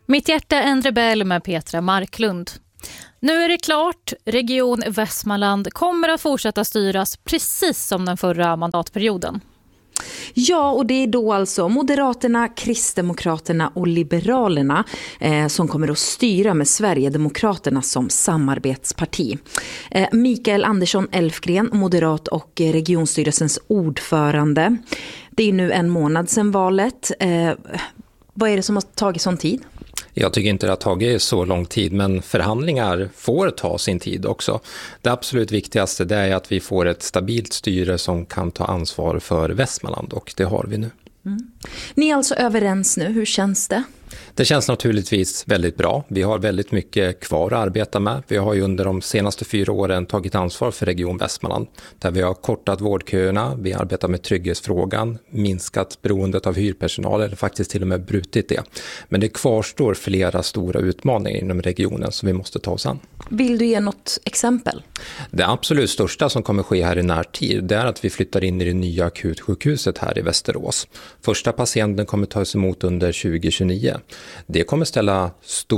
Mitt hjärta är en rebell med Petra Marklund. Nu är det klart, Region Västmanland kommer att fortsätta styras precis som den förra mandatperioden. Ja, och det är då alltså Moderaterna, Kristdemokraterna och Liberalerna som kommer att styra med Sverigedemokraterna som samarbetsparti. Mikael Andersson Elfgren, moderat och regionstyrelsens ordförande. Det är nu en månad sedan valet. Vad är det som har tagit sån tid? Jag tycker inte det har tagit så lång tid, men förhandlingar får ta sin tid också. Det absolut viktigaste det är att vi får ett stabilt styre som kan ta ansvar för Västmanland, och det har vi nu. Ni är alltså överens nu, hur känns det? Det känns naturligtvis väldigt bra. Vi har väldigt mycket kvar att arbeta med. Vi har ju under de senaste 4 åren tagit ansvar för Region Västmanland, där vi har kortat vårdköerna, vi arbetar med trygghetsfrågan, minskat beroendet av hyrpersonal eller faktiskt till och med brutit det. Men det kvarstår flera stora utmaningar inom regionen som vi måste ta oss an. Vill du ge något exempel? Det absolut största som kommer ske här i närtid, det är att vi flyttar in i det nya akutsjukhuset här i Västerås. Första patienten kommer tas emot under 2029. Det kommer ställa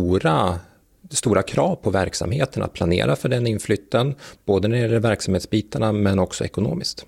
stora krav på verksamheten att planera för den inflytten, både när det gäller verksamhetsbitarna men också ekonomiskt.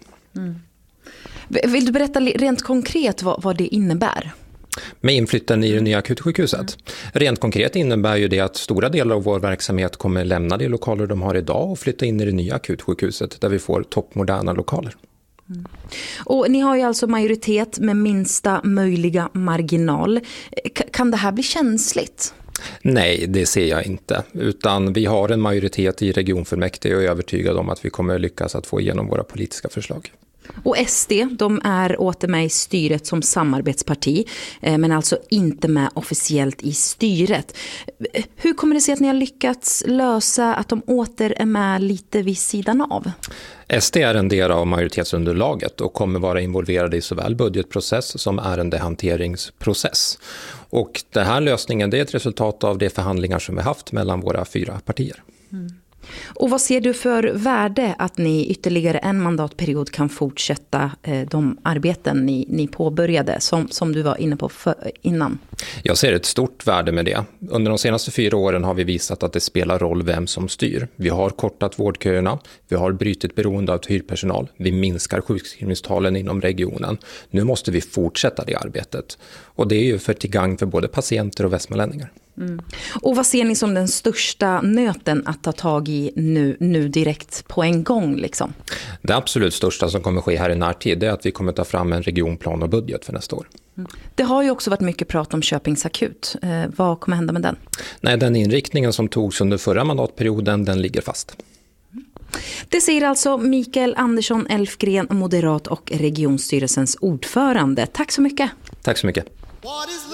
Vill du berätta rent konkret vad det innebär? Med inflytten i det nya akutsjukhuset. Rent konkret innebär ju det att stora delar av vår verksamhet kommer lämna de lokaler de har idag och flytta in i det nya akutsjukhuset där vi får toppmoderna lokaler. Och ni har ju alltså majoritet med minsta möjliga marginal. Kan det här bli känsligt? Nej, det ser jag inte. Utan vi har en majoritet i regionfullmäktige och är övertygad om att vi kommer lyckas att få igenom våra politiska förslag. Och SD, de är åter med i styret som samarbetsparti, men alltså inte med officiellt i styret. Hur kommer det sig att ni har lyckats lösa att de åter är med lite vid sidan av? SD är en del av majoritetsunderlaget och kommer vara involverade i såväl budgetprocess som ärendehanteringsprocess. Och den här lösningen, det är ett resultat av de förhandlingar som vi haft mellan våra 4 partier. Och vad ser du för värde att ni ytterligare en mandatperiod kan fortsätta de arbeten ni påbörjade som du var inne på innan? Jag ser ett stort värde med det. Under de senaste 4 åren har vi visat att det spelar roll vem som styr. Vi har kortat vårdköerna, vi har brytit beroende av hyrpersonal, vi minskar sjukskrivningstalen inom regionen. Nu måste vi fortsätta det arbetet. Och det är ju till gagn för både patienter och västmanlänningar. Och vad ser ni som den största nöten att ta tag i nu direkt på en gång liksom? Det absolut största som kommer ske här i närtid är att vi kommer ta fram en regionplan och budget för nästa år. Det har ju också varit mycket prat om Köpings akut. Vad kommer hända med den? Nej, den inriktningen som togs under förra mandatperioden, den ligger fast. Det säger alltså Mikael Andersson Elfgren, moderat och regionstyrelsens ordförande. Tack så mycket. Tack så mycket.